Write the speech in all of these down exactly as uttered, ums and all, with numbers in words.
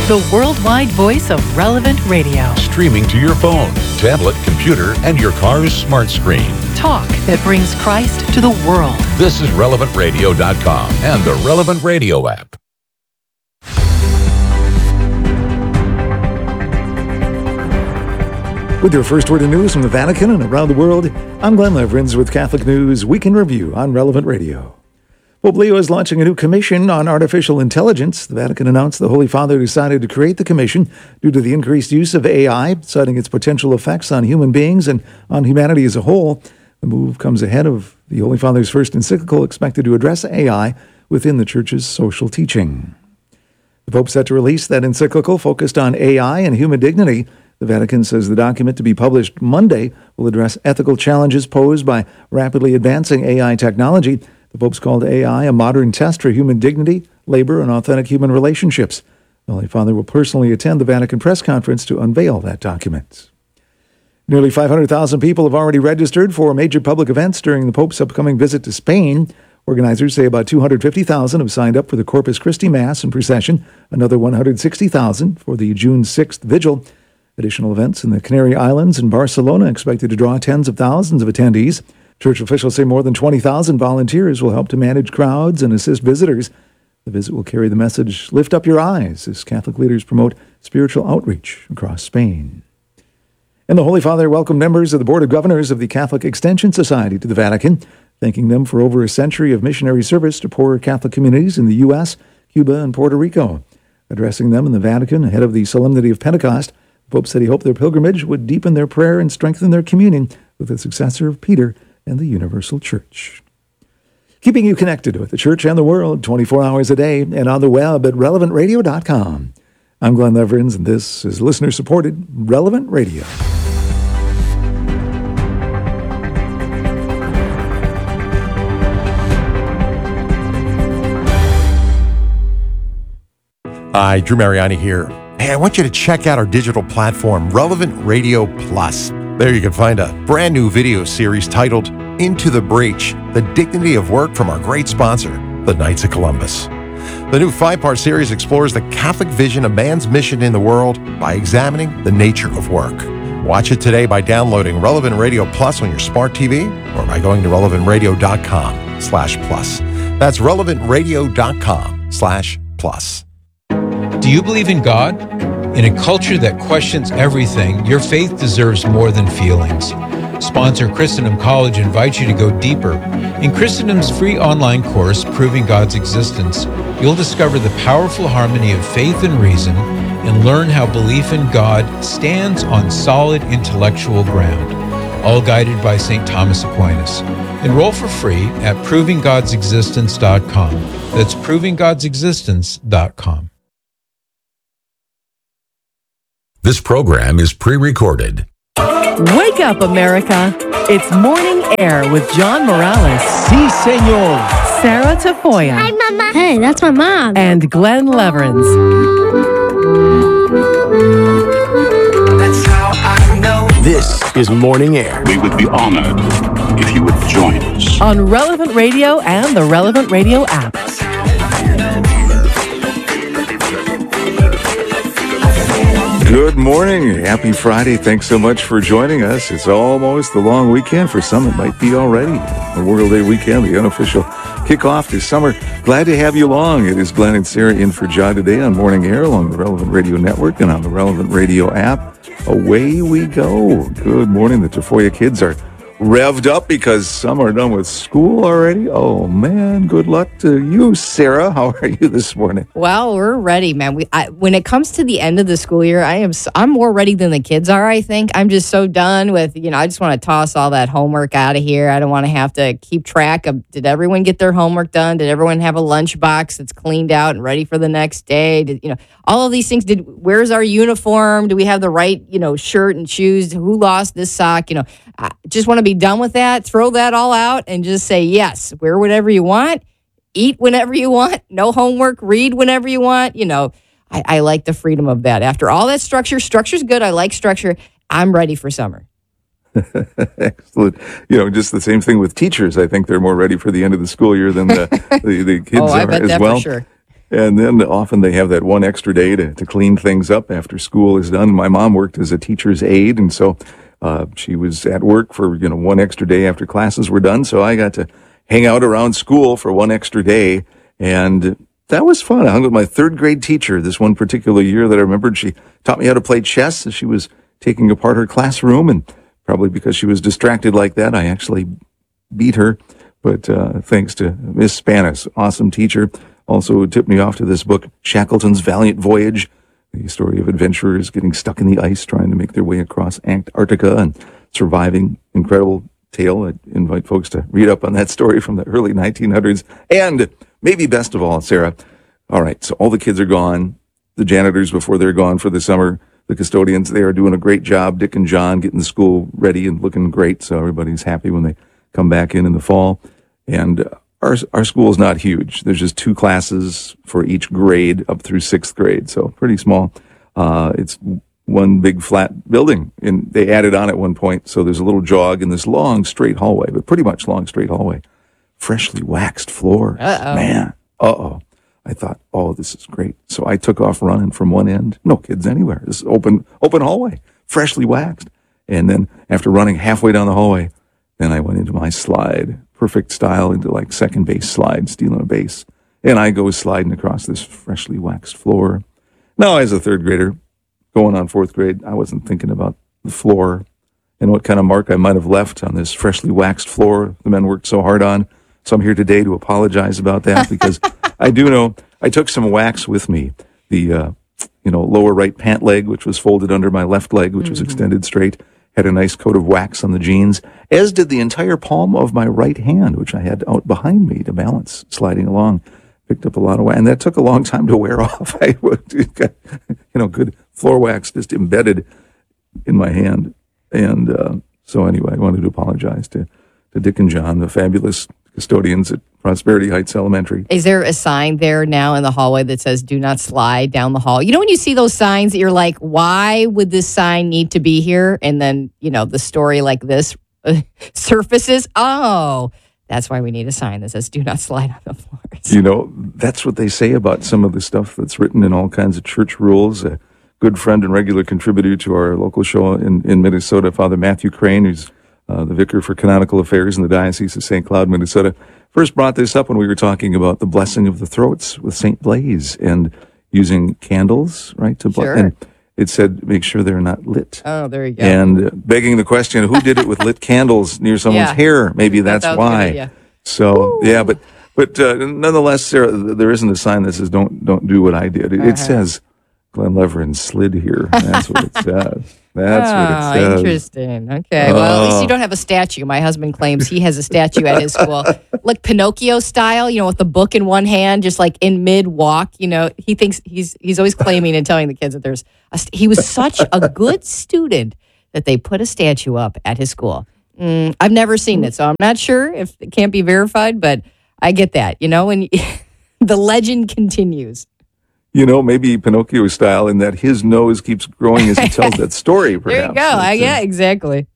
the worldwide voice of Relevant Radio. Streaming to your phone, tablet, computer, and your car's smart screen. Talk that brings Christ to the world. This is relevant radio dot com and the Relevant Radio app. With your first word of news from the Vatican and around the world, I'm Glenn Leverins with Catholic News Week in Review on Relevant Radio. Pope Leo is launching a new commission on artificial intelligence. The Vatican announced the Holy Father decided to create the commission due to the increased use of A I, citing its potential effects on human beings and on humanity as a whole. The move comes ahead of the Holy Father's first encyclical expected to address A I within the Church's social teaching. The Pope set to release that encyclical focused on A I and human dignity. The Vatican says the document to be published Monday will address ethical challenges posed by rapidly advancing A I technology. The Pope's called A I a modern test for human dignity, labor, and authentic human relationships. The Holy Father will personally attend the Vatican press conference to unveil that document. Nearly five hundred thousand people have already registered for major public events during the Pope's upcoming visit to Spain. Organizers say about two hundred fifty thousand have signed up for the Corpus Christi Mass and procession, another one hundred sixty thousand for the June sixth Vigil. Additional events in the Canary Islands and Barcelona expected to draw tens of thousands of attendees. Church officials say more than twenty thousand volunteers will help to manage crowds and assist visitors. The visit will carry the message, "Lift up your eyes," as Catholic leaders promote spiritual outreach across Spain. And the Holy Father welcomed members of the Board of Governors of the Catholic Extension Society to the Vatican, thanking them for over a century of missionary service to poorer Catholic communities in the U S, Cuba, and Puerto Rico. Addressing them in the Vatican ahead of the Solemnity of Pentecost, the Pope said he hoped their pilgrimage would deepen their prayer and strengthen their communion with the successor of Peter and the Universal Church. Keeping you connected with the Church and the world twenty-four hours a day and on the web at relevant radio dot com. I'm Glenn Leverins, and this is listener-supported Relevant Radio. Hi, Drew Mariani here. Hey, I want you to check out our digital platform, Relevant Radio Plus. There you can find a brand new video series titled Into the Breach, The Dignity of Work from our great sponsor, the Knights of Columbus. The new five-part series explores the Catholic vision of man's mission in the world by examining the nature of work. Watch it today by downloading Relevant Radio Plus on your smart T V or by going to relevant radio dot com slash plus. That's relevant radio dot com slash plus. Do you believe in God? In a culture that questions everything, your faith deserves more than feelings. Sponsor Christendom College invites you to go deeper. In Christendom's free online course, Proving God's Existence, you'll discover the powerful harmony of faith and reason and learn how belief in God stands on solid intellectual ground, all guided by Saint Thomas Aquinas. Enroll for free at proving gods existence dot com. That's proving gods existence dot com. This program is pre-recorded. Wake up, America. It's Morning Air with John Morales. Si, senor. Sarah Tafoya. Hi, Mama. Hey, that's my mom. And Glenn Leverins. That's how I know. This is Morning Air. We would be honored if you would join us. On Relevant Radio and the Relevant Radio app. Good morning. Happy Friday. Thanks so much for joining us. It's almost the long weekend. For some, it might be already Memorial Day weekend, the unofficial kickoff to summer. Glad to have you along. It is Glenn and Sarah in for John today on Morning Air along the Relevant Radio Network and on the Relevant Radio app. Away we go. Good morning. The Tafoya kids are revved up because some are done with school already. Oh, man. Good luck to you, Sarah. How are you this morning? Well, we're ready, man. We I, when it comes to the end of the school year, I am so, I'm more ready than the kids are, I think. I'm just so done with, you know, I just want to toss all that homework out of here. I don't want to have to keep track of, did everyone get their homework done? Did everyone have a lunchbox that's cleaned out and ready for the next day? Did, you know, all of these things. Did where's our uniform? Do we have the right, you know, shirt and shoes? Who lost this sock? You know, I just want to be done with that, throw that all out and just say, yes, wear whatever you want, eat whenever you want, no homework, read whenever you want. You know, I, I like the freedom of that. After all that structure, structure's good. I like structure. I'm ready for summer. Excellent. You know, just the same thing with teachers. I think they're more ready for the end of the school year than the, the, the kids oh, I are bet as that well. For sure. And then often they have that one extra day to, to clean things up after school is done. My mom worked as a teacher's aide, and so uh, she was at work for, you know, one extra day after classes were done. So I got to hang out around school for one extra day, and that was fun. I hung with my third grade teacher this one particular year that I remembered. She taught me how to play chess as she was taking apart her classroom, and probably because she was distracted like that, I actually beat her. But uh, thanks to Miss Spanis, awesome teacher. Also tipped me off to this book, Shackleton's Valiant Voyage, the story of adventurers getting stuck in the ice, trying to make their way across Antarctica and surviving. Incredible tale. I invite folks to read up on that story from the early nineteen hundreds. And maybe best of all, Sarah, all right, so all the kids are gone. The janitors, before they're gone for the summer, the custodians, they are doing a great job. Dick and John getting the school ready and looking great, so everybody's happy when they come back in in the fall. And uh, Our our school is not huge. There's just two classes for each grade up through sixth grade, so pretty small. Uh, it's one big flat building, and they added on at one point, so there's a little jog in this long, straight hallway, but pretty much long, straight hallway. Freshly waxed floors. Uh-oh. Man, uh-oh. I thought, oh, this is great. So I took off running from one end. No kids anywhere. This open open hallway, freshly waxed. And then after running halfway down the hallway, then I went into my slide. Perfect style into like second base slide, stealing a base. And I go sliding across this freshly waxed floor. Now, as a third grader, going on fourth grade, I wasn't thinking about the floor and what kind of mark I might have left on this freshly waxed floor the men worked so hard on. So I'm here today to apologize about that because I do know I took some wax with me. The, uh, you know, lower right pant leg, which was folded under my left leg, which mm-hmm. was extended straight, had a nice coat of wax on the jeans, as did the entire palm of my right hand, which I had out behind me to balance, sliding along. Picked up a lot of wax, and that took a long time to wear off. I got, you know, good floor wax just embedded in my hand. And uh, so anyway, I wanted to apologize to, to Dick and John, the fabulous custodians at Prosperity Heights Elementary. Is there a sign there now in the hallway that says, do not slide down the hall? You know, when you see those signs that you're like, why would this sign need to be here? And then, you know, the story like this uh, surfaces. Oh, that's why we need a sign that says, do not slide on the floors. You know, that's what they say about some of the stuff that's written in all kinds of church rules. A good friend and regular contributor to our local show in, in Minnesota, Father Matthew Crane, who's Uh, the vicar for canonical affairs in the Diocese of Saint Cloud, Minnesota, first brought this up when we were talking about the blessing of the throats with Saint Blaise and using candles, right? To sure. And it said, make sure they're not lit. Oh, there you go. And uh, begging the question, who did it with lit candles near someone's yeah. hair? Maybe that's that why. Good, yeah. So, Ooh. yeah, but but uh, nonetheless, Sarah, there isn't a sign that says, don't, don't do what I did. It, uh-huh. it says, Glenn Leverin slid here. That's what it says. That's oh, what it says. Interesting. Okay. Well, at least you don't have a statue. My husband claims he has a statue at his school. Like Pinocchio style, you know, with the book in one hand, just like in mid-walk, you know. He thinks he's he's always claiming and telling the kids that there's a, he was such a good student that they put a statue up at his school. Mm, I've never seen it, so I'm not sure if it can't be verified, but I get that, you know, and the legend continues. You know, maybe Pinocchio style in that his nose keeps growing as he tells that story, perhaps. There you go. Uh, yeah, exactly.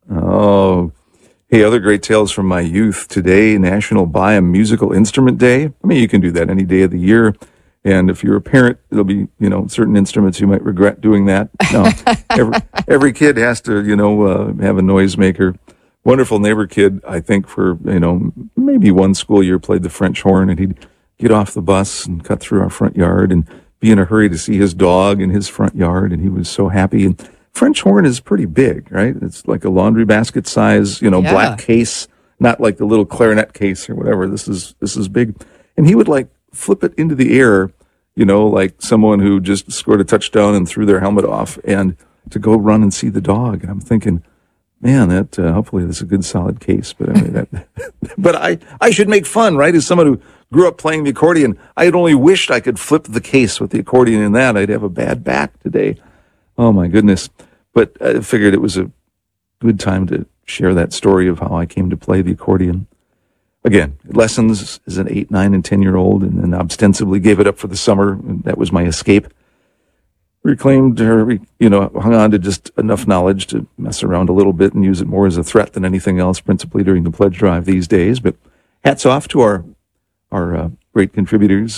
Oh, hey, other great tales from my youth. Today, National Buy a Musical Instrument Day. I mean, you can do that any day of the year. And if you're a parent, there'll be, you know, certain instruments you might regret doing that. No, every, every kid has to, you know, uh, have a noisemaker. Wonderful neighbor kid, I think, for, you know, maybe one school year played the French horn, and he'd get off the bus and cut through our front yard and be in a hurry to see his dog in his front yard, and he was so happy. And French horn is pretty big, right? It's like a laundry basket size, you know, yeah. black case, not like the little clarinet case or whatever. This is this is big. And he would like flip it into the air, you know, like someone who just scored a touchdown and threw their helmet off, and to go run and see the dog. And I'm thinking, man, that uh, hopefully that's a good solid case. But I mean, that, but I I should make fun, right? As someone who grew up playing the accordion, I had only wished I could flip the case with the accordion in that. I'd have a bad back today. Oh my goodness! But I figured it was a good time to share that story of how I came to play the accordion. Again, lessons as an eight, nine, and ten year old, and then ostensibly gave it up for the summer. And that was my escape. Reclaimed, or you know, hung on to just enough knowledge to mess around a little bit and use it more as a threat than anything else, principally during the pledge drive these days. But hats off to our our uh, great contributors, uh,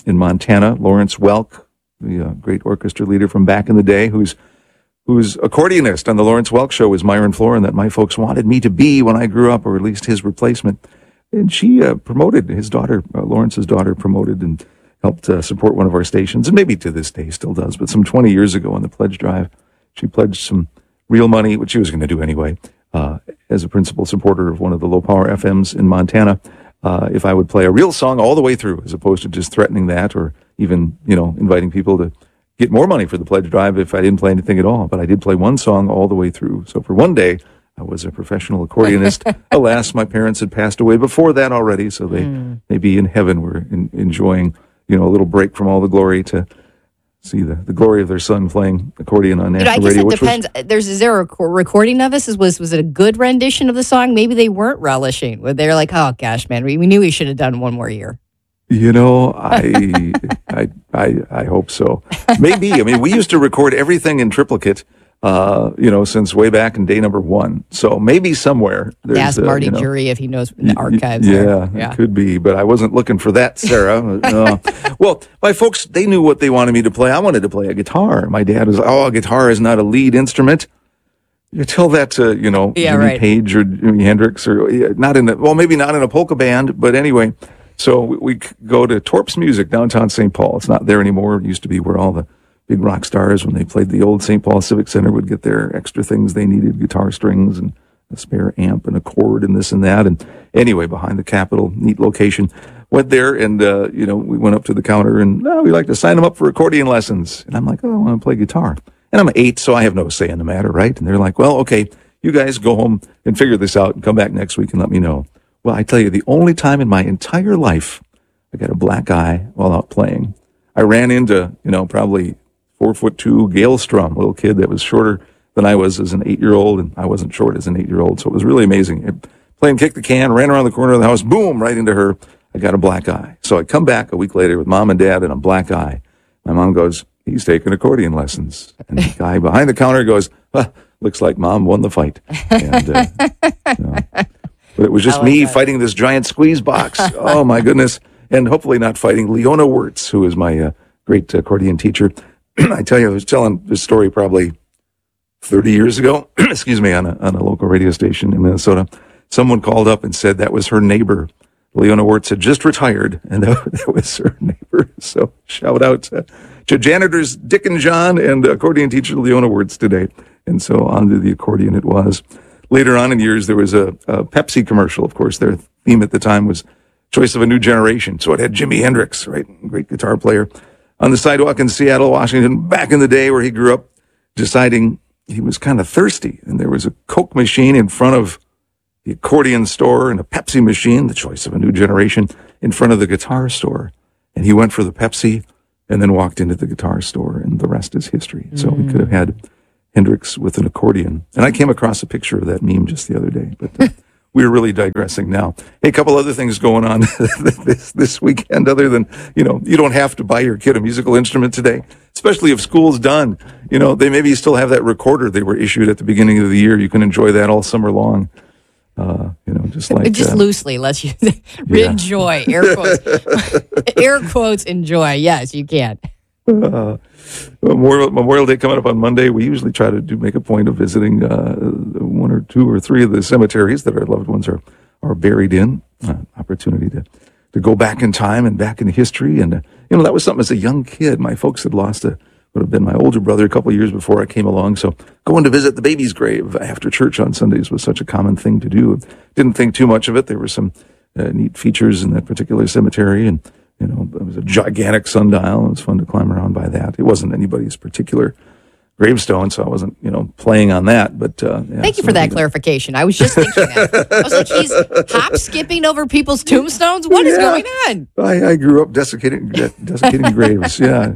in Montana. Lawrence Welk, the uh, great orchestra leader from back in the day, who's who's accordionist on the Lawrence Welk Show, was Myron Florin that my folks wanted me to be when I grew up, or at least his replacement. And she uh, promoted his daughter, uh, Lawrence's daughter, promoted and helped uh, support one of our stations, and maybe to this day still does. But some twenty years ago on the pledge drive, she pledged some real money, which she was going to do anyway, uh, as a principal supporter of one of the low-power F Ms in Montana, uh, if I would play a real song all the way through, as opposed to just threatening that, or even, you know, inviting people to get more money for the pledge drive if I didn't play anything at all. But I did play one song all the way through. So for one day, I was a professional accordionist. Alas, my parents had passed away before that already, so they mm. maybe in heaven were in, enjoying, you know, a little break from all the glory to see the, the glory of their son playing accordion on national you know, I guess radio. It depends. Was, There's is there a recording of us? Was was it a good rendition of the song? Maybe they weren't relishing. They're like, oh gosh, man, we, we knew we should have done one more year. You know, I, I, I, I hope so. Maybe. I mean, we used to record everything in triplicate, uh, you know, since way back in day number one. So maybe somewhere there's ask uh, Marty you know, Jury if he knows the archives. Yeah, there. yeah, it could be, but I wasn't looking for that, Sarah. uh, well, my folks, they knew what they wanted me to play. I wanted to play a guitar. My dad was, oh, a guitar is not a lead instrument. You tell that to, you know, yeah, Jimmy right. Page or Jimi Hendrix, or yeah, not in a, well, maybe not in a polka band, but anyway. So we, we go to Torp's Music downtown Saint Paul. It's not there anymore. It used to be where all the big rock stars, when they played the old Saint Paul Civic Center, would get their extra things they needed, guitar strings and a spare amp and a cord and this and that. And anyway, behind the Capitol, neat location. Went there and, uh, you know, we went up to the counter and, oh, we'd like to sign them up for accordion lessons. And I'm like, oh, I want to play guitar. And I'm eight, so I have no say in the matter, right? And they're like, well, okay, you guys go home and figure this out and come back next week and let me know. Well, I tell you, the only time in my entire life I got a black eye while out playing, I ran into, you know, probably four foot two Gail Strum, little kid that was shorter than I was as an eight-year-old, and I wasn't short as an eight-year-old, so it was really amazing. I playing kick the can, ran around the corner of the house, boom, right into her. I got a black eye. So I come back a week later with mom and dad and a black eye. My mom goes, he's taking accordion lessons. And the guy behind the counter goes, huh, looks like mom won the fight. And, uh, you know, but it was just like me that. Fighting this giant squeeze box. Oh, my goodness. And hopefully not fighting Leona Wirtz, who is my uh, great accordion teacher. I tell you, I was telling this story probably thirty years ago, excuse me, on a, on a local radio station in Minnesota. Someone called up and said that was her neighbor. Leona Wirtz had just retired, and that, that was her neighbor. So shout out to, to janitors Dick and John and accordion teacher Leona Wirtz today. And so on to the accordion it was. Later on in years, there was a, a Pepsi commercial. Of course, their theme at the time was Choice of a New Generation. So it had Jimi Hendrix, right? Great guitar player, on the sidewalk in Seattle, Washington, back in the day where he grew up, deciding he was kind of thirsty. And there was a Coke machine in front of the accordion store and a Pepsi machine, the Choice of a New Generation, in front of the guitar store. And he went for the Pepsi and then walked into the guitar store, and the rest is history. So mm. we could have had Hendrix with an accordion. And I came across a picture of that meme just the other day, but uh, we're really digressing now. Hey, a couple other things going on this this weekend, other than, you know, you don't have to buy your kid a musical instrument today, especially if school's done. You know, they maybe still have that recorder they were issued at the beginning of the year. You can enjoy that all summer long. Uh, you know, just like just uh, loosely, let's use yeah. enjoy air quotes, air quotes. Enjoy, yes, you can. Uh, Memorial, Memorial Day coming up on Monday. We usually try to do make a point of visiting uh, one or two or three of the cemeteries that our loved ones are are buried in. Uh, opportunity to to go back in time and back in history, and uh, you know, that was something as a young kid. My folks had lost a would have been my older brother a couple of years before I came along. So going to visit the baby's grave after church on Sundays was such a common thing to do. Didn't think too much of it. There were some uh, neat features in that particular cemetery, and you know, it was a gigantic sundial. It was fun to climb around by that. It wasn't anybody's particular gravestone, so I wasn't, you know, playing on that. But uh, yeah, thank you for that clarification. I was just thinking that. I was like, he's hop skipping over people's tombstones. What is yeah. going on? I, I grew up desiccating, desiccating graves. Yeah.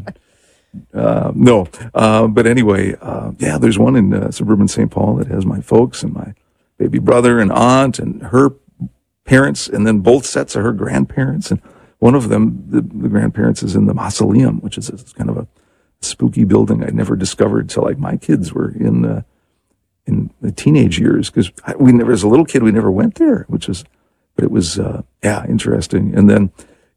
Uh, no, uh, but anyway, uh, yeah, there's one in uh, suburban Saint Paul that has my folks and my baby brother and aunt and her parents, and then both sets of her grandparents. And one of them, the, the grandparents, is in the mausoleum, which is, is kind of a spooky building I'd never discovered till like my kids were in uh, in the teenage years, because we never, as a little kid, we never went there, which is, but it was uh, yeah, interesting. And then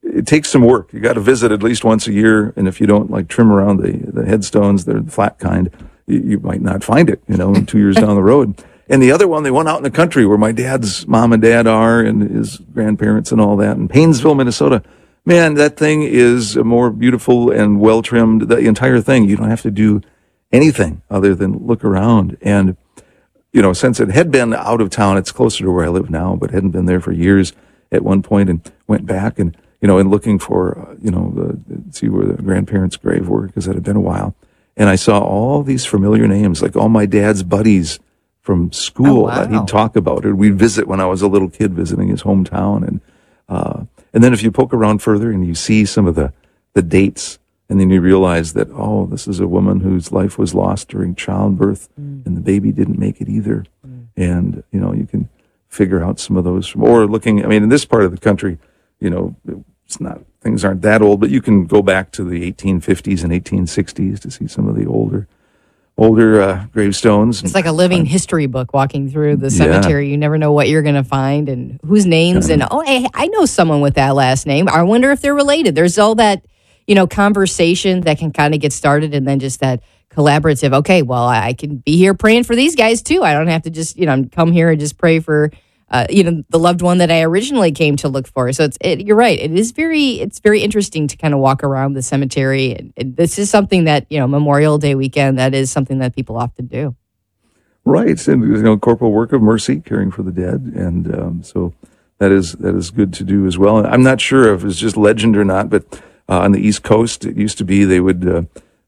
it takes some work. You got to visit at least once a year, and if you don't like trim around the, the headstones, they're the flat kind, you, you might not find it, you know, two years down the road. And the other one, they went out in the country where my dad's mom and dad are and his grandparents and all that, in Paynesville, Minnesota. Man, that thing is more beautiful and well-trimmed, the entire thing. You don't have to do anything other than look around. And, you know, since it had been out of town, it's closer to where I live now, but hadn't been there for years at one point, and went back and, you know, and looking for, uh, you know, the, see where the grandparents' grave were, because it had been a while. And I saw all these familiar names, like all my dad's buddies from school Oh, wow. that he'd talk about, or we'd visit when I was a little kid visiting his hometown. And, uh, and then if you poke around further and you see some of the, the dates, and then you realize that, oh, this is a woman whose life was lost during childbirth, mm. and the baby didn't make it either. Mm. And, you know, you can figure out some of those from, or looking, I mean, in this part of the country, you know, it's not, things aren't that old, but you can go back to the eighteen fifties and eighteen sixties to see some of the older, older uh, gravestones. It's like a living history book walking through the cemetery. Yeah. You never know what you're going to find and whose names. Yeah. And, oh, hey, I know someone with that last name. I wonder if they're related. There's all that, you know, conversation that can kind of get started, and then just that collaborative, okay, well, I, I can be here praying for these guys too. I don't have to just, you know, come here and just pray for, uh, you know, the loved one that I originally came to look for. So it's, it, you're right. It is very, it's very interesting to kind of walk around the cemetery. And, and this is something that, you know, Memorial Day weekend, that is something that people often do. Right. And, you know, corporal work of mercy, caring for the dead. And um, so that is, that is good to do as well. And I'm not sure if it's just legend or not, but uh, on the East Coast, it used to be they would, uh,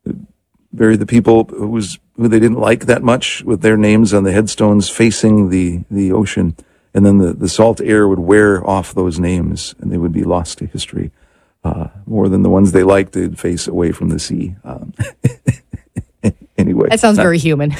bury the people who was who they didn't like that much with their names on the headstones facing the, the ocean. And then the, the salt air would wear off those names, and they would be lost to history. Uh, more than the ones they liked, they'd face away from the sea. Um, anyway. That sounds very human.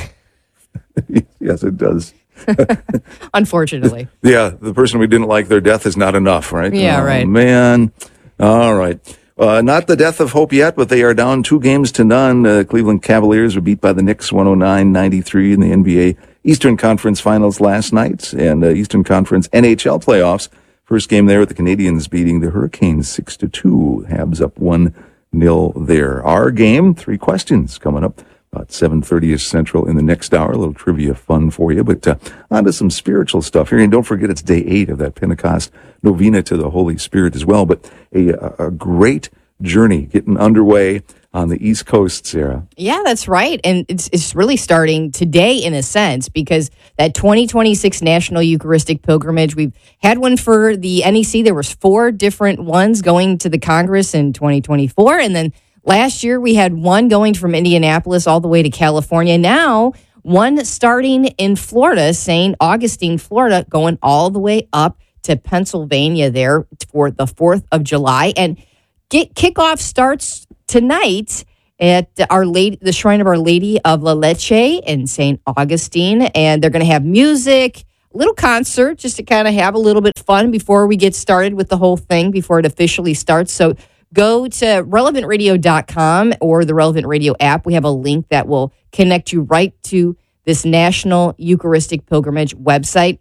Yes, it does. Unfortunately. Yeah, the person we didn't like, their death is not enough, right? Yeah, oh, right. Man. All right. Uh, not the death of hope yet, but they are down two games to none. Uh, Cleveland Cavaliers were beat by the Knicks one oh nine ninety-three in the N B A Eastern Conference Finals last night, and uh, Eastern Conference N H L playoffs. First game there with the Canadians beating the Hurricanes six to two. Habs up one nil there. Our game, three questions coming up about seven thirty-ish Central in the next hour. A little trivia fun for you, but uh, on to some spiritual stuff here. And don't forget, it's day eight of that Pentecost Novena to the Holy Spirit as well. But a, a great journey getting underway on the East Coast, Sarah. Yeah, that's right. And it's it's really starting today in a sense, because that twenty twenty-six National Eucharistic Pilgrimage, we've had one for the N E C. There was four different ones going to the Congress in twenty twenty-four. And then last year we had one going from Indianapolis all the way to California. Now one starting in Florida, Saint Augustine, Florida, going all the way up to Pennsylvania there for the fourth of July. And get, kickoff starts tonight at Our Lady, the Shrine of Our Lady of La Leche in Saint Augustine. And they're going to have music, a little concert, just to kind of have a little bit of fun before we get started with the whole thing, before it officially starts. So go to relevant radio dot com or the Relevant Radio app. We have a link that will connect you right to this National Eucharistic Pilgrimage website.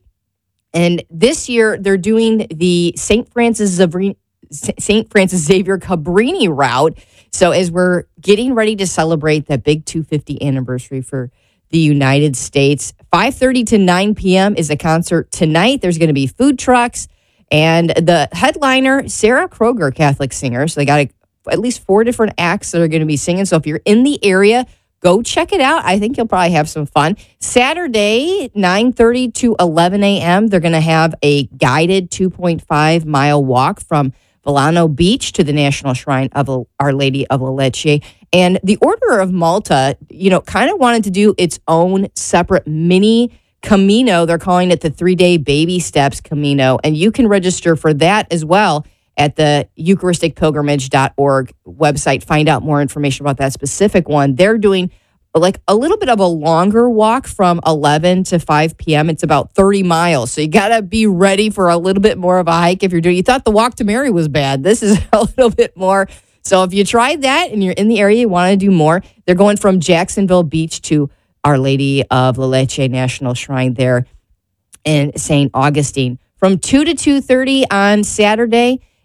And this year, they're doing the Saint Francis Xavier, Saint Francis Xavier Cabrini route. So as we're getting ready to celebrate that big two hundred fiftieth anniversary for the United States, five thirty to nine p.m. is a concert tonight. There's going to be food trucks. And the headliner, Sarah Kroger, Catholic singer. So they got a, at least four different acts that are going to be singing. So if you're in the area, go check it out. I think you'll probably have some fun. Saturday, nine thirty to eleven a.m., they're going to have a guided two point five mile walk from Volano Beach to the National Shrine of Our Lady of La Leche. And the Order of Malta, you know, kind of wanted to do its own separate mini Camino. They're calling it the three-day Baby Steps Camino. And you can register for that as well at the eucharistic pilgrimage dot org website. Find out more information about that specific one. They're doing like a little bit of a longer walk from eleven to five p.m. It's about thirty miles. So you got to be ready for a little bit more of a hike if you're doing, you thought the walk to Mary was bad. This is a little bit more. So if you tried that and you're in the area, you want to do more, they're going from Jacksonville Beach to Our Lady of La Leche National Shrine there in Saint Augustine. From two to two thirty on Saturday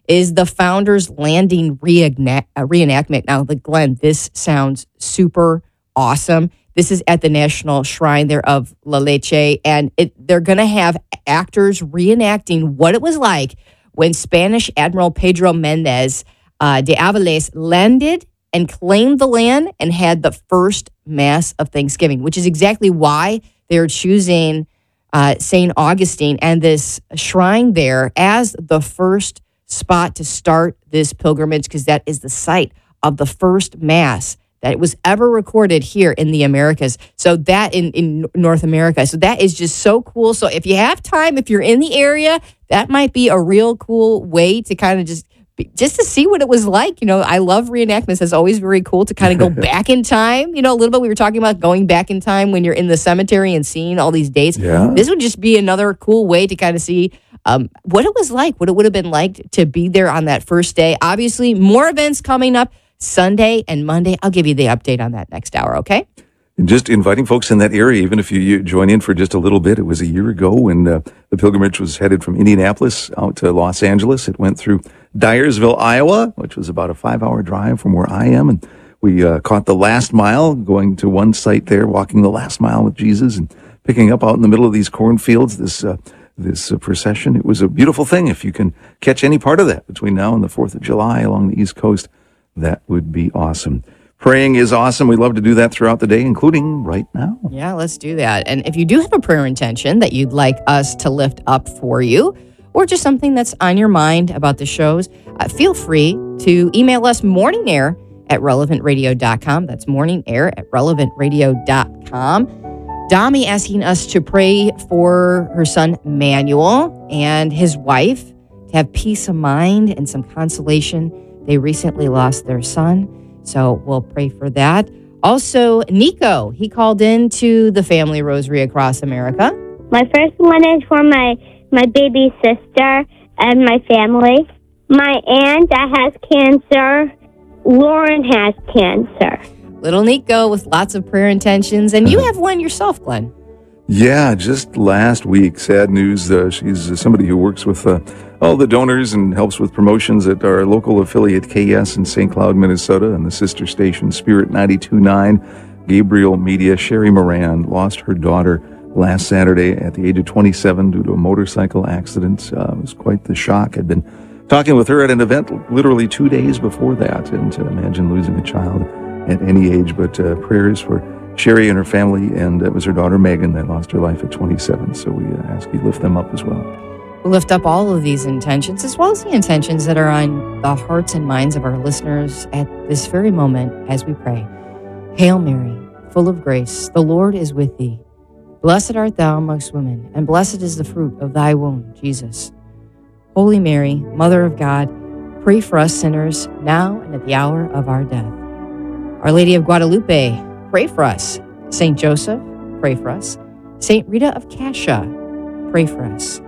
is the Founders Landing reenact- uh, reenactment. Now, the Glenn, this sounds super awesome. This is at the National Shrine there of La Leche, and it, they're going to have actors reenacting what it was like when Spanish Admiral Pedro Mendez uh, de Aviles landed and claimed the land and had the first Mass of Thanksgiving, which is exactly why they're choosing uh, Saint Augustine and this shrine there as the first spot to start this pilgrimage, because that is the site of the first Mass that it was ever recorded here in the Americas. So that in, in North America. So that is just so cool. So if you have time, if you're in the area, that might be a real cool way to kind of just just to see what it was like. You know, I love reenactments. It's always very cool to kind of go back in time. You know, a little bit we were talking about going back in time when you're in the cemetery and seeing all these dates. Yeah. This would just be another cool way to kind of see um, what it was like, what it would have been like to be there on that first day. Obviously, more events coming up Sunday and Monday. I'll give you the update on that next hour, okay? And just inviting folks in that area, even if you, you join in for just a little bit. It was a year ago when uh, the pilgrimage was headed from Indianapolis out to Los Angeles. It went through Dyersville, Iowa, which was about a five-hour drive from where I am. And we uh, caught the last mile, going to one site there, walking the last mile with Jesus and picking up out in the middle of these cornfields this uh, this uh, procession. It was a beautiful thing. If you can catch any part of that between now and the fourth of July along the East Coast, that would be awesome. Praying is awesome. We love to do that throughout the day, including right now. Yeah, let's do that. And if you do have a prayer intention that you'd like us to lift up for you, or just something that's on your mind about the shows, uh, feel free to email us morningair at relevant radio dot com. That's morningair at relevant radio dot com. Dami asking us to pray for her son, Manuel, and his wife to have peace of mind and some consolation. They recently lost their son. So we'll pray for that. Also, Nico, he called in to the Family Rosary Across America. My first one is for my, my baby sister and my family. My aunt that has cancer. Lauren has cancer. Little Nico with lots of prayer intentions. And you have one yourself, Glenn. Yeah, just last week, sad news. Uh, she's uh, somebody who works with uh, all the donors and helps with promotions at our local affiliate K S in Saint Cloud, Minnesota, and the sister station Spirit ninety-two point nine. Gabriel Media, Sherry Moran, lost her daughter last Saturday at the age of twenty-seven due to a motorcycle accident. Uh, it was quite the shock. I'd been talking with her at an event literally two days before that, and to imagine losing a child at any age, but uh, prayers for Sherry and her family, and it was her daughter Megan that lost her life at twenty-seven. So we uh, ask you lift them up as well. We'll lift up all of these intentions, as well as the intentions that are on the hearts and minds of our listeners at this very moment as we pray. Hail Mary, full of grace, the Lord is with thee. Blessed art thou amongst women, and blessed is the fruit of thy womb, Jesus. Holy Mary, Mother of God, pray for us sinners, now and at the hour of our death. Our Lady of Guadalupe, pray for us. Saint Joseph, pray for us. Saint Rita of Cascia, pray for us.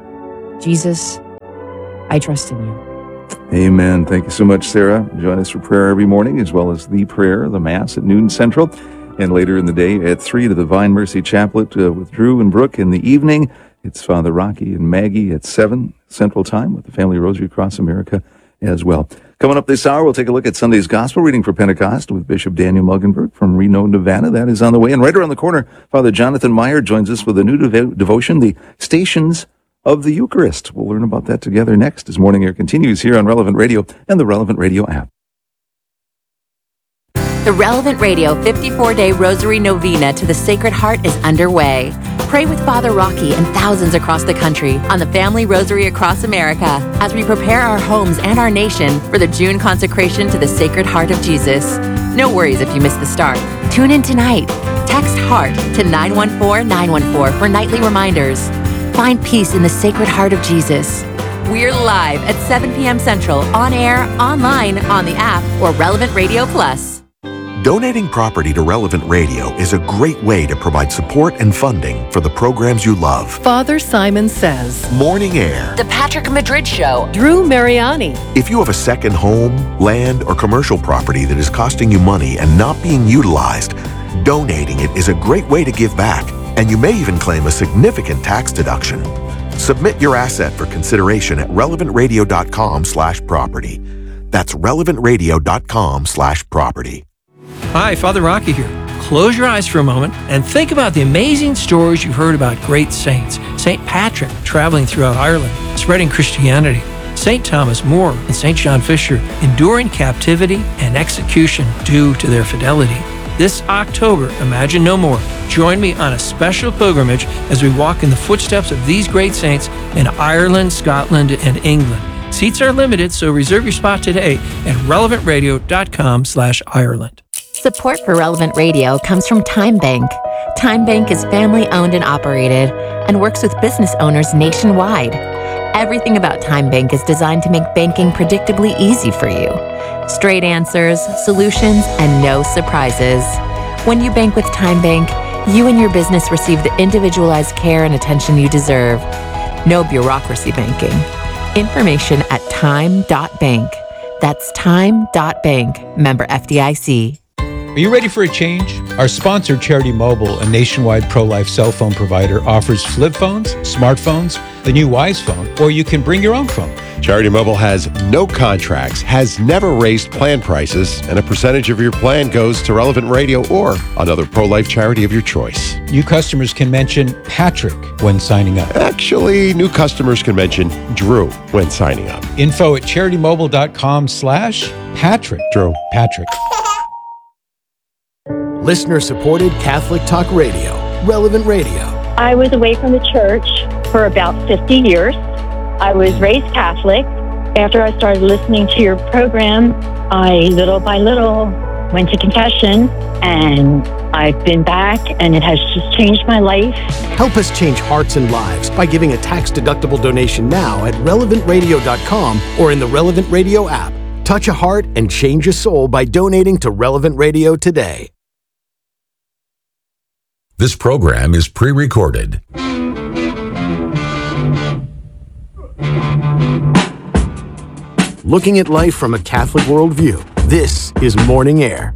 Jesus, I trust in you. Amen. Thank you so much, Sarah. Join us for prayer every morning, as well as the prayer, the Mass at noon Central, and later in the day at three to the Divine Mercy Chaplet uh, with Drew and Brooke. In the evening, it's Father Rocky and Maggie at seven Central Time with the Family Rosary Across America as well. Coming up this hour, we'll take a look at Sunday's Gospel reading for Pentecost with Bishop Daniel Muggenberg from Reno, Nevada. That is on the way. And right around the corner, Father Jonathan Meyer joins us with a new dev- devotion, the Stations of the Eucharist. We'll learn about that together next as Morning Air continues here on Relevant Radio and the Relevant Radio app. The Relevant Radio fifty-four day Rosary Novena to the Sacred Heart is underway. Pray with Father Rocky and thousands across the country on the Family Rosary Across America as we prepare our homes and our nation for the June consecration to the Sacred Heart of Jesus. No worries if you miss the start. Tune in tonight. Text HEART to nine one four nine one four for nightly reminders. Find peace in the Sacred Heart of Jesus. We're live at seven p.m. Central, on air, online, on the app, or Relevant Radio Plus. Donating property to Relevant Radio is a great way to provide support and funding for the programs you love. Father Simon Says, Morning Air, The Patrick Madrid Show, Drew Mariani. If you have a second home, land, or commercial property that is costing you money and not being utilized, donating it is a great way to give back, and you may even claim a significant tax deduction. Submit your asset for consideration at relevant radio dot com slash property. That's relevant radio dot com slash property. Hi, Father Rocky here. Close your eyes for a moment and think about the amazing stories you've heard about great saints. Saint Patrick traveling throughout Ireland, spreading Christianity. Saint Thomas More and Saint John Fisher enduring captivity and execution due to their fidelity. This October, Imagine No More. Join me on a special pilgrimage as we walk in the footsteps of these great saints in Ireland, Scotland, and England. Seats are limited, so reserve your spot today at relevant radio dot com slash Ireland. Support for Relevant Radio comes from Time Bank. Time Bank is family-owned and operated and works with business owners nationwide. Everything about Time Bank is designed to make banking predictably easy for you. Straight answers, solutions, and no surprises. When you bank with Time Bank, you and your business receive the individualized care and attention you deserve. No bureaucracy banking. Information at time dot bank. That's time dot bank. Member F D I C. Are you ready for a change? Our sponsor, Charity Mobile, a nationwide pro-life cell phone provider, offers flip phones, smartphones, the new Wise phone, or you can bring your own phone. Charity Mobile has no contracts, has never raised plan prices, and a percentage of your plan goes to Relevant Radio or another pro-life charity of your choice. New customers can mention Patrick when signing up. Actually, new customers can mention Drew when signing up. Info at charity-mobile dot com slash Patrick. Drew. Patrick. Listener-supported Catholic Talk Radio, Relevant Radio. I was away from the church for about fifty years. I was raised Catholic. After I started listening to your program, I, little by little, went to confession, and I've been back, and it has just changed my life. Help us change hearts and lives by giving a tax-deductible donation now at relevant radio dot com or in the Relevant Radio app. Touch a heart and change a soul by donating to Relevant Radio today. This program is pre-recorded. Looking at life from a Catholic worldview, this is Morning Air.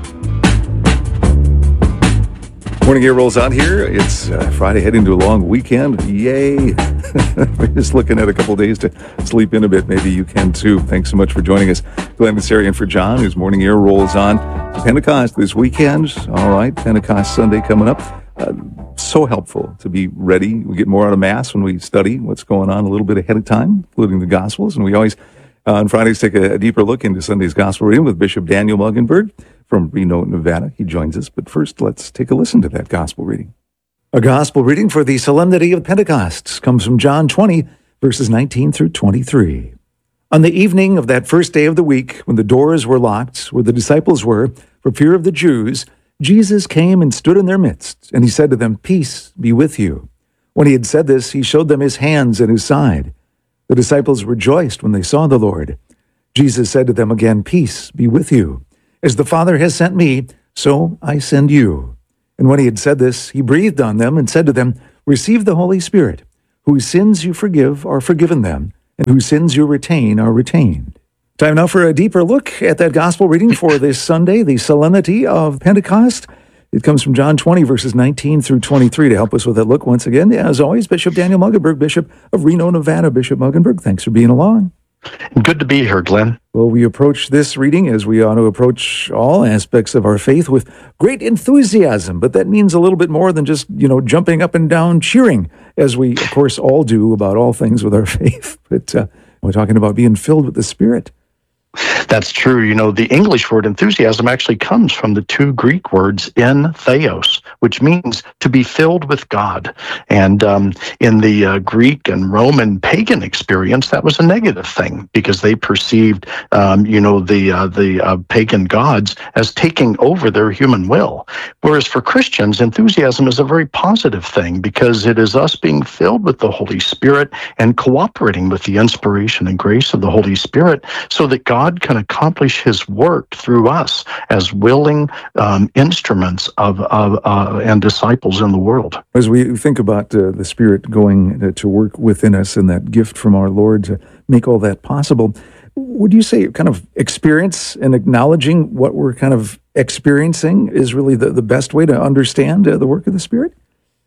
Morning Air rolls on here. It's uh, Friday, heading to a long weekend. Yay. We're just looking at a couple days to sleep in a bit. Maybe you can too. Thanks so much for joining us. Glenn Messeri and for John, whose Morning Air rolls on. Pentecost this weekend. All right, Pentecost Sunday coming up. Uh, so helpful to be ready. We get more out of Mass when we study what's going on a little bit ahead of time, including the Gospels. And we always, uh, on Fridays, take a, a deeper look into Sunday's Gospel reading with Bishop Daniel Muggenberg from Reno, Nevada. He joins us. But first, let's take a listen to that Gospel reading. A Gospel reading for the Solemnity of Pentecost comes from John twenty, verses nineteen through twenty-three. On the evening of that first day of the week, when the doors were locked, where the disciples were, for fear of the Jews, Jesus came and stood in their midst, and he said to them, "Peace be with you." When he had said this, he showed them his hands and his side. The disciples rejoiced when they saw the Lord. Jesus said to them again, "Peace be with you. As the Father has sent me, so I send you." And when he had said this, he breathed on them and said to them, "Receive the Holy Spirit. Whose sins you forgive are forgiven them, and whose sins you retain are retained." Time now for a deeper look at that Gospel reading for this Sunday, the Solemnity of Pentecost. It comes from John twenty, verses nineteen through twenty-three. To help us with that look once again, as always, Bishop Daniel Muggenberg, Bishop of Reno, Nevada. Bishop Muggenberg, thanks for being along. Good to be here, Glenn. Well, we approach this reading, as we ought to approach all aspects of our faith, with great enthusiasm. But that means a little bit more than just, you know, jumping up and down, cheering, as we, of course, all do about all things with our faith. But uh, we're talking about being filled with the Spirit. That's true. You know, the English word enthusiasm actually comes from the two Greek words en theos, which means to be filled with God. And um, in the uh, Greek and Roman pagan experience, that was a negative thing because they perceived, um, you know, the uh, the uh, pagan gods as taking over their human will. Whereas for Christians, enthusiasm is a very positive thing because it is us being filled with the Holy Spirit and cooperating with the inspiration and grace of the Holy Spirit so that God God can accomplish his work through us as willing um, instruments of, of uh, and disciples in the world. As we think about uh, the Spirit going uh, to work within us and that gift from our Lord to make all that possible, would you say kind of experience and acknowledging what we're kind of experiencing is really the, the best way to understand uh, the work of the Spirit?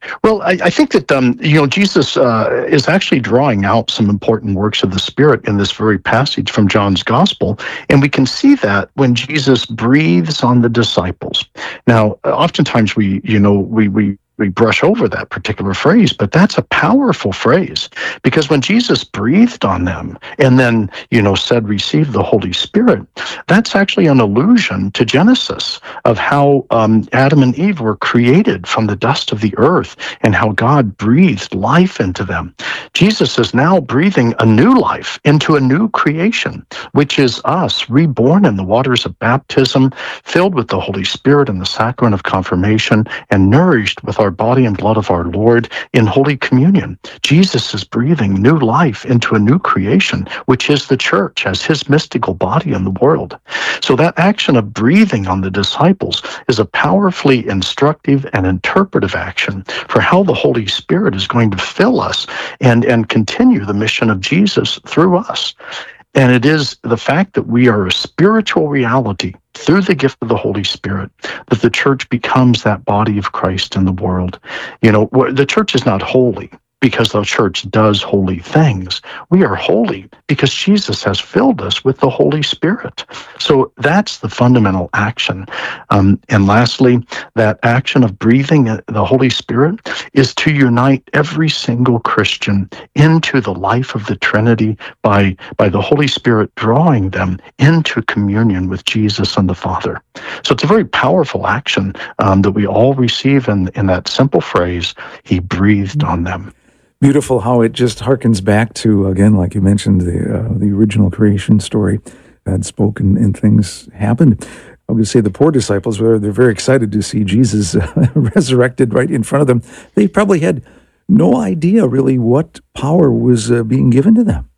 Well, I, I think that um, you know Jesus uh, is actually drawing out some important works of the Spirit in this very passage from John's Gospel, and we can see that when Jesus breathes on the disciples. Now, oftentimes we, you know, we we. we brush over that particular phrase, but that's a powerful phrase, because when Jesus breathed on them and then, you know, said, receive the Holy Spirit, that's actually an allusion to Genesis of how um, Adam and Eve were created from the dust of the earth and how God breathed life into them. Jesus is now breathing a new life into a new creation, which is us, reborn in the waters of baptism, filled with the Holy Spirit in the sacrament of confirmation, and nourished with our body and blood of our Lord in Holy Communion. Jesus is breathing new life into a new creation, which is the church as his mystical body in the world. So that action of breathing on the disciples is a powerfully instructive and interpretive action for how the Holy Spirit is going to fill us and, and continue the mission of Jesus through us. And it is the fact that we are a spiritual reality through the gift of the Holy Spirit that the church becomes that body of Christ in the world. You know, the church is not holy because the church does holy things. We are holy because Jesus has filled us with the Holy Spirit. So that's the fundamental action. Um, and lastly, that action of breathing the Holy Spirit is to unite every single Christian into the life of the Trinity by, by the Holy Spirit drawing them into communion with Jesus and the Father. So it's a very powerful action um, that we all receive in, in that simple phrase, he breathed on them. Beautiful how it just harkens back to, again, like you mentioned, the uh, the original creation story. God spoke and, and things happened. I would say the poor disciples, were they're very excited to see Jesus uh, resurrected right in front of them. They probably had no idea really what power was uh, being given to them.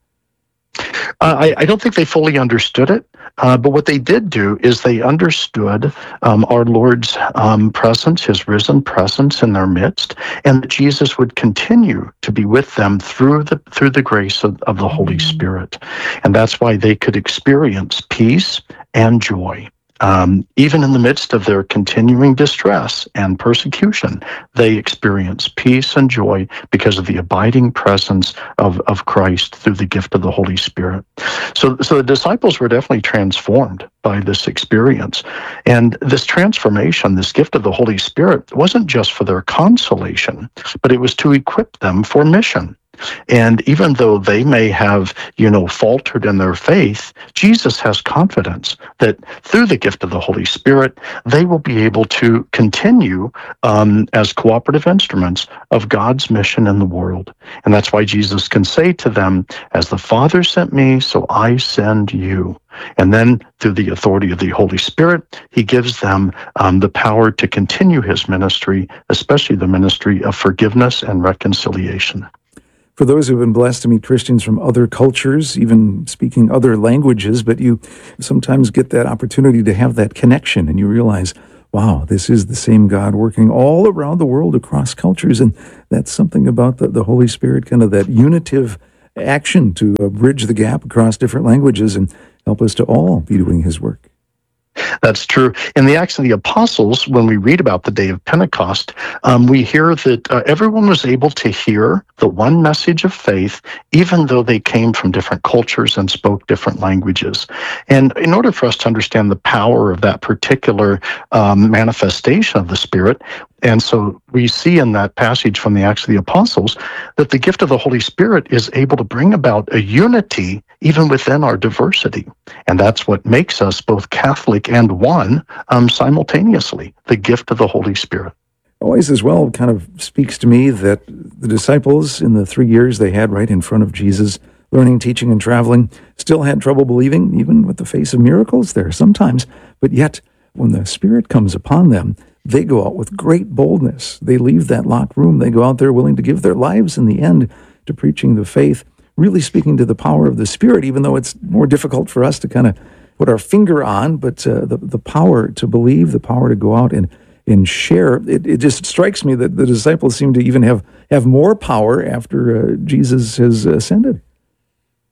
Uh, I, I don't think they fully understood it, uh, but what they did do is they understood um, our Lord's um, presence, his risen presence in their midst, and that Jesus would continue to be with them through the through the grace of, of the Holy Spirit. And that's why they could experience peace and joy. Um, even in the midst of their continuing distress and persecution, they experience peace and joy because of the abiding presence of, of Christ through the gift of the Holy Spirit. So, so the disciples were definitely transformed by this experience. And this transformation, this gift of the Holy Spirit, wasn't just for their consolation, but it was to equip them for mission. And even though they may have, you know, faltered in their faith, Jesus has confidence that through the gift of the Holy Spirit, they will be able to continue um, as cooperative instruments of God's mission in the world. And that's why Jesus can say to them, as the Father sent me, so I send you. And then through the authority of the Holy Spirit, he gives them um, the power to continue his ministry, especially the ministry of forgiveness and reconciliation. For those who have been blessed to meet Christians from other cultures, even speaking other languages, but you sometimes get that opportunity to have that connection and you realize, wow, this is the same God working all around the world across cultures. And that's something about the, the Holy Spirit, kind of that unitive action to uh, bridge the gap across different languages and help us to all be doing his work. That's true. In the Acts of the Apostles, when we read about the day of Pentecost, um, we hear that uh, everyone was able to hear the one message of faith, even though they came from different cultures and spoke different languages. And in order for us to understand the power of that particular um, manifestation of the Spirit, and so we see in that passage from the Acts of the Apostles that the gift of the Holy Spirit is able to bring about a unity even within our diversity. And that's what makes us both Catholic and one um, simultaneously, the gift of the Holy Spirit. Always as well kind of speaks to me that the disciples in the three years they had right in front of Jesus, learning, teaching, and traveling, still had trouble believing, even with the face of miracles there sometimes. But yet, when the Spirit comes upon them, they go out with great boldness. They leave that locked room. They go out there willing to give their lives in the end to preaching the faith, really speaking to the power of the Spirit, even though it's more difficult for us to kind of put our finger on, but uh, the, the power to believe, the power to go out and, and share. It, it just strikes me that the disciples seem to even have, have more power after uh, Jesus has ascended.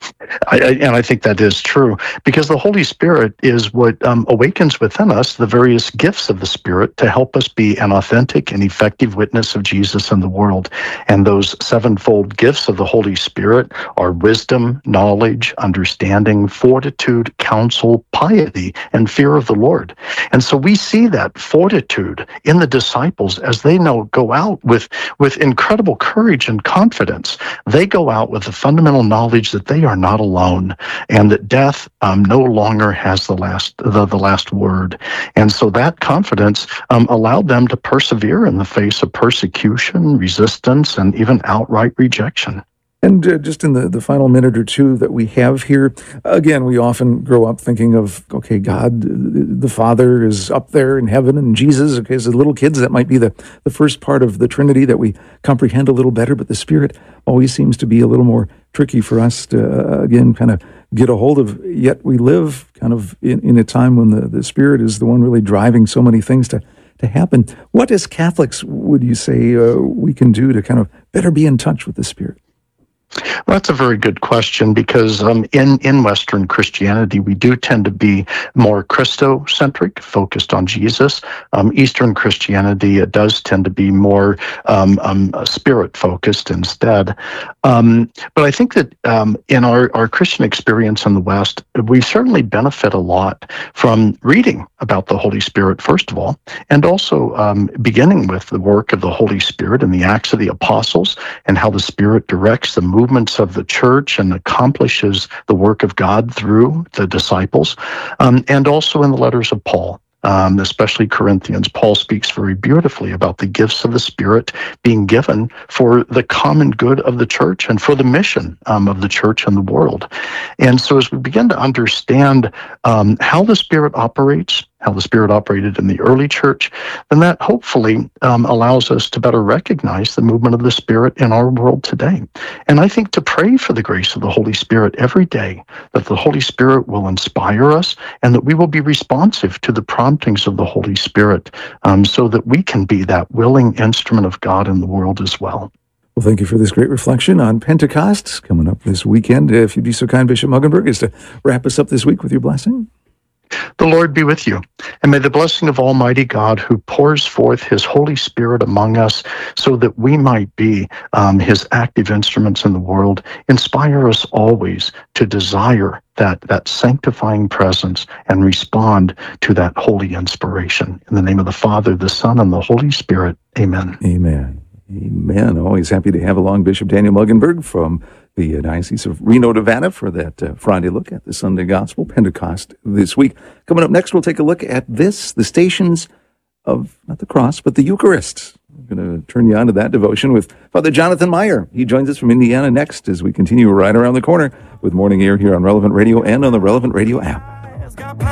I, I, and I think that is true, because the Holy Spirit is what um, awakens within us the various gifts of the Spirit to help us be an authentic and effective witness of Jesus in the world. And those sevenfold gifts of the Holy Spirit are wisdom, knowledge, understanding, fortitude, counsel, piety, and fear of the Lord. And so we see that fortitude in the disciples as they now go out with, with incredible courage and confidence. They go out with the fundamental knowledge that they are not alone, and that death um, no longer has the last the, the last word. And so that confidence um, allowed them to persevere in the face of persecution, resistance, and even outright rejection. And uh, just in the, the final minute or two that we have here, again, we often grow up thinking of, okay, God, the Father is up there in heaven, and Jesus, okay, as little kids, that might be the, the first part of the Trinity that we comprehend a little better, but the Spirit always seems to be a little more tricky for us to, uh, again, kind of get a hold of. Yet we live kind of in, in a time when the, the Spirit is the one really driving so many things to, to happen. What as Catholics would you say uh, we can do to kind of better be in touch with the Spirit? Well, that's a very good question, because um, in, in Western Christianity, we do tend to be more Christocentric, focused on Jesus. Um, Eastern Christianity, it does tend to be more um, um, spirit-focused instead. Um, but I think that um, in our, our Christian experience in the West, we certainly benefit a lot from reading about the Holy Spirit, first of all, and also um, beginning with the work of the Holy Spirit and the Acts of the Apostles, and how the Spirit directs the movements of the church and accomplishes the work of God through the disciples, um, and also in the letters of Paul. Um, especially Corinthians, Paul speaks very beautifully about the gifts of the Spirit being given for the common good of the church and for the mission um, of the church and the world. And so as we begin to understand um, how the Spirit operates, how the Spirit operated in the early church, then that hopefully um, allows us to better recognize the movement of the Spirit in our world today. And I think to pray for the grace of the Holy Spirit every day, that the Holy Spirit will inspire us and that we will be responsive to the promptings of the Holy Spirit, um, so that we can be that willing instrument of God in the world as well. Well, thank you for this great reflection on Pentecost coming up this weekend. If you'd be so kind, Bishop Muggenberg, is to wrap us up this week with your blessing. The Lord be with you, and may the blessing of Almighty God, who pours forth His Holy Spirit among us so that we might be um, His active instruments in the world, inspire us always to desire that, that sanctifying presence and respond to that holy inspiration. In the name of the Father, the Son, and the Holy Spirit, amen. Amen. Amen. Always happy to have along Bishop Daniel Muggenberg from the Diocese of Reno, Nevada, for that uh, Friday look at the Sunday Gospel, Pentecost this week. Coming up next, we'll take a look at this, the Stations of, not the Cross, but the Eucharist. I'm going to turn you on to that devotion with Father Jonathan Meyer. He joins us from Indiana next as we continue right around the corner with Morning Air here on Relevant Radio and on the Relevant Radio app.